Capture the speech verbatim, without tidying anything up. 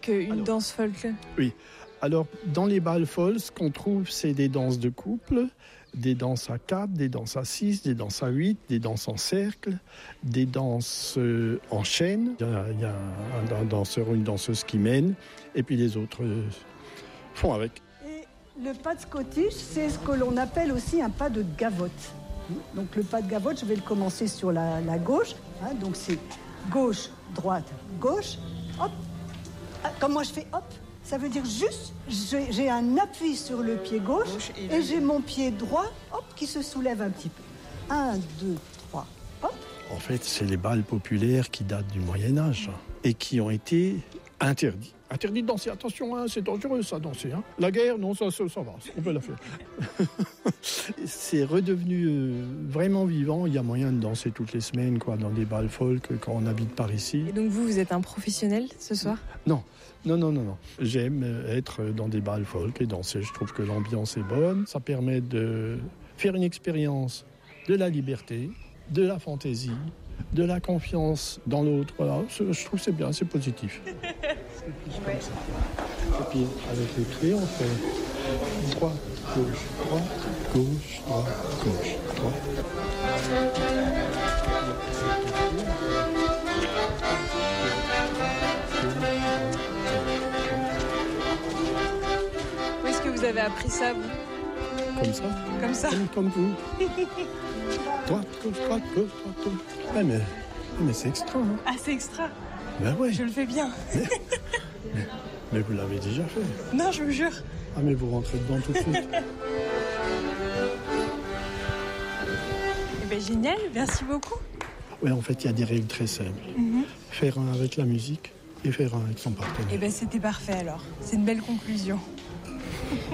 qu'une Alors, danse folk? Oui. Alors, dans les bals folk, ce qu'on trouve, c'est des danses de couple, des danses à quatre, des danses à six, des danses à huit, des danses en cercle, des danses euh, en chaîne. Il y a, il y a un, un danseur ou une danseuse qui mène, et puis les autres euh, font avec. Et le pas de Scottish, c'est ce que l'on appelle aussi un pas de gavotte. Donc le pas de gavotte, je vais le commencer sur la, la gauche. Hein, donc c'est gauche, droite, gauche, hop. Ah, comme moi je fais hop, ça veut dire juste, j'ai, j'ai un appui sur le pied gauche, gauche et, et j'ai mon pied droit, hop, qui se soulève un petit peu. Un, deux, trois, hop. En fait, c'est les bals populaires qui datent du Moyen-Âge et qui ont été interdits. Interdit de danser, attention, hein, c'est dangereux ça, danser. Hein. La guerre, non, ça, ça, ça va, on peut la faire. C'est redevenu euh, vraiment vivant, il y a moyen de danser toutes les semaines, quoi, dans des bals folk quand on habite par ici. Et donc vous, vous êtes un professionnel ce soir? Non, non, non, non, non. J'aime être dans des bals folk et danser, je trouve que l'ambiance est bonne. Ça permet de faire une expérience de la liberté, de la fantaisie, de la confiance dans l'autre. Voilà, je trouve que c'est bien, c'est positif. Comme ça. Et puis avec les pieds, on fait droite, gauche, droite, gauche, droite, gauche, droite. Où est-ce que vous avez appris ça, vous? Comme ça. Comme ça. Comme, comme vous. Droite, gauche, droite, gauche, droite, gauche. Ah, mais, mais c'est extra. Hein. Ah, c'est extra. Ben ouais. Je le fais bien. Mais, mais, mais vous l'avez déjà fait. Non, je vous jure. Ah, mais vous rentrez dedans tout de suite. Eh bien, génial, merci beaucoup. Oui, en fait, il y a des règles très simples. Mm-hmm. Faire un avec la musique et faire un avec son partenaire. Eh bien, c'était parfait alors. C'est une belle conclusion.